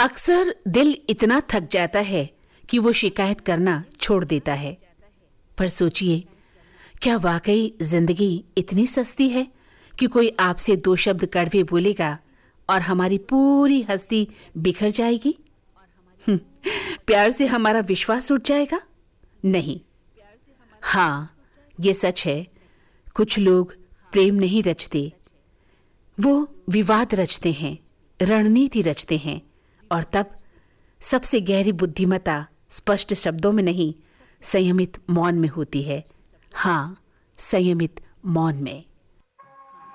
अक्सर दिल इतना थक जाता है कि वो शिकायत करना छोड़ देता है। पर सोचिए, क्या वाकई जिंदगी इतनी सस्ती है कि कोई आपसे 2 शब्द कड़वे बोलेगा और हमारी पूरी हस्ती बिखर जाएगी? प्यार से हमारा विश्वास उठ जाएगा? नहीं। हाँ, ये सच है, कुछ लोग प्रेम नहीं रचते, वो विवाद रचते हैं, रणनीति रचते हैं, और तब सबसे गहरी बुद्धिमत्ता स्पष्ट शब्दों में नहीं, संयमित मौन में होती है। हाँ, संयमित मौन में।